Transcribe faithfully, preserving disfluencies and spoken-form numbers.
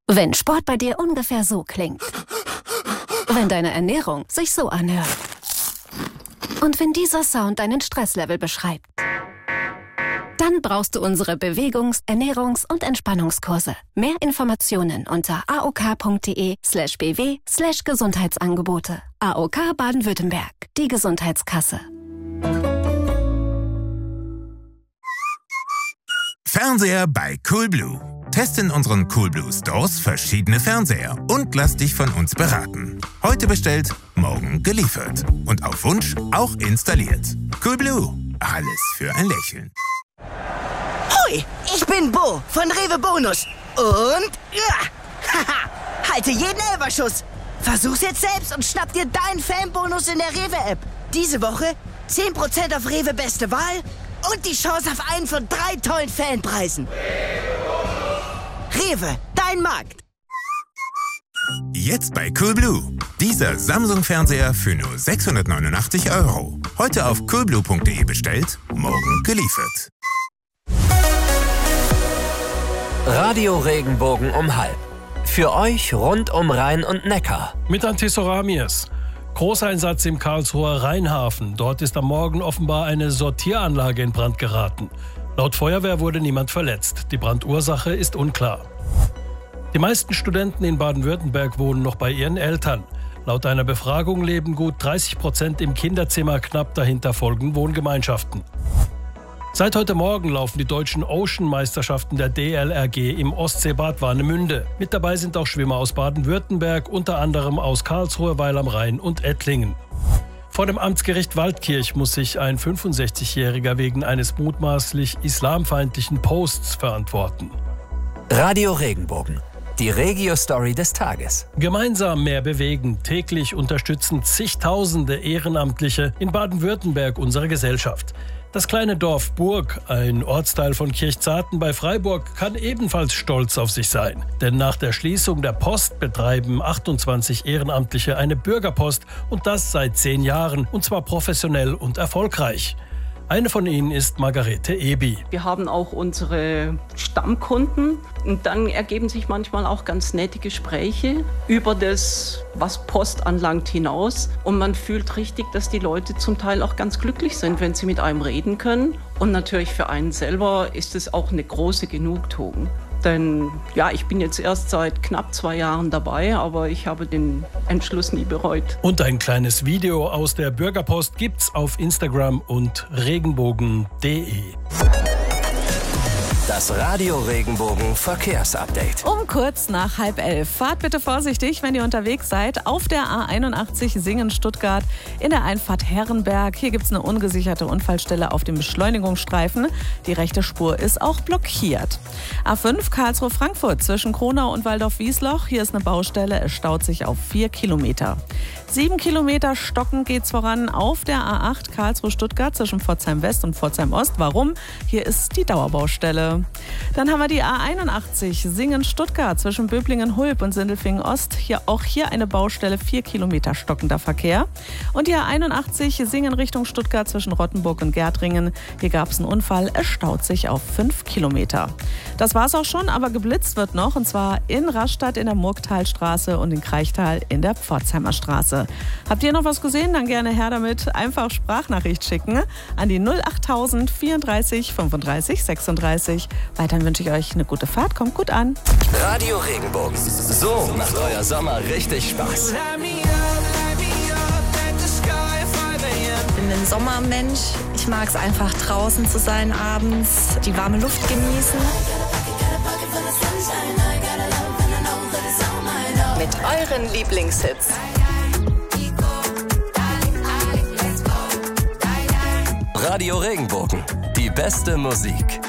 Wenn Sport bei dir ungefähr so klingt. Wenn deine Ernährung sich so anhört. Und wenn dieser Sound deinen Stresslevel beschreibt. Dann brauchst du unsere Bewegungs-, Ernährungs- und Entspannungskurse. Mehr Informationen unter aok.de slash bw slash Gesundheitsangebote. A O K Baden-Württemberg, die Gesundheitskasse. Fernseher bei Coolblue. Teste in unseren Coolblue Stores verschiedene Fernseher und lass dich von uns beraten. Heute bestellt, morgen geliefert. Und auf Wunsch auch installiert. Coolblue. Alles für ein Lächeln. Hui, ich bin Bo von Rewe Bonus. Und ja, haha, halte jeden Elferschuss. Versuch's jetzt selbst und schnapp dir deinen Fanbonus in der Rewe-App. Diese Woche zehn Prozent auf Rewe Beste Wahl und die Chance auf einen von drei tollen Fanpreisen. Rewe, dein Markt. Jetzt bei Coolblue. Dieser Samsung-Fernseher für nur sechshundertneunundachtzig Euro. Heute auf coolblue punkt de bestellt, morgen geliefert. Radio Regenbogen um halb. Für euch rund um Rhein und Neckar. Mit Antisoramies. Großeinsatz im Karlsruher Rheinhafen. Dort ist am Morgen offenbar eine Sortieranlage in Brand geraten. Laut Feuerwehr wurde niemand verletzt. Die Brandursache ist unklar. Die meisten Studenten in Baden-Württemberg wohnen noch bei ihren Eltern. Laut einer Befragung leben gut dreißig Prozent im Kinderzimmer, knapp dahinter folgen Wohngemeinschaften. Seit heute Morgen laufen die deutschen Ocean-Meisterschaften der D L R G im Ostseebad Warnemünde. Mit dabei sind auch Schwimmer aus Baden-Württemberg, unter anderem aus Karlsruhe, Weil am Rhein und Ettlingen. Vor dem Amtsgericht Waldkirch muss sich ein fünfundsechzigjähriger wegen eines mutmaßlich islamfeindlichen Posts verantworten. Radio Regenbogen. Die Regio-Story des Tages. Gemeinsam mehr bewegen. Täglich unterstützen zigtausende Ehrenamtliche in Baden-Württemberg unsere Gesellschaft. Das kleine Dorf Burg, ein Ortsteil von Kirchzarten bei Freiburg, kann ebenfalls stolz auf sich sein. Denn nach der Schließung der Post betreiben achtundzwanzig Ehrenamtliche eine Bürgerpost und das seit zehn Jahren, und zwar professionell und erfolgreich. Eine von ihnen ist Margarete Ebi. Wir haben auch unsere Stammkunden und dann ergeben sich manchmal auch ganz nette Gespräche über das, was Post anlangt, hinaus. Und man fühlt richtig, dass die Leute zum Teil auch ganz glücklich sind, wenn sie mit einem reden können. Und natürlich für einen selber ist es auch eine große Genugtuung. Denn ja, ich bin jetzt erst seit knapp zwei Jahren dabei, aber ich habe den Entschluss nie bereut. Und ein kleines Video aus der Bürgerpost gibt's auf Instagram und regenbogen punkt de. Das Radio Regenbogen Verkehrsupdate. Um kurz nach halb elf. Fahrt bitte vorsichtig, wenn ihr unterwegs seid. Auf der A einundachtzig Singen-Stuttgart in der Einfahrt Herrenberg. Hier gibt es eine ungesicherte Unfallstelle auf dem Beschleunigungsstreifen. Die rechte Spur ist auch blockiert. A fünf Karlsruhe-Frankfurt zwischen Kronau und Waldorf-Wiesloch. Hier ist eine Baustelle. Es staut sich auf vier Kilometer. Sieben Kilometer stocken geht's voran auf der A acht Karlsruhe-Stuttgart zwischen Pforzheim West und Pforzheim Ost. Warum? Hier ist die Dauerbaustelle. Dann haben wir die A einundachtzig Singen-Stuttgart zwischen Böblingen-Hulb und Sindelfingen Ost. Hier auch hier eine Baustelle, vier Kilometer stockender Verkehr. Und die A einundachtzig Singen Richtung Stuttgart zwischen Rottenburg und Gärtringen. Hier gab es einen Unfall, es staut sich auf fünf Kilometer. Das war's auch schon, aber geblitzt wird noch, und zwar in Rastatt in der Murgtalstraße und in Kraichtal in der Pforzheimer Straße. Habt ihr noch was gesehen? Dann gerne her damit. Einfach Sprachnachricht schicken an die null achttausend vierunddreißig fünfunddreißig sechsunddreißig. Weiterhin wünsche ich euch eine gute Fahrt. Kommt gut an. Radio Regenbogen. So macht euer Sommer richtig Spaß. Ich bin ein Sommermensch. Ich mag es einfach draußen zu sein abends, die warme Luft genießen. Mit euren Lieblingshits. Radio Regenbogen. Die beste Musik.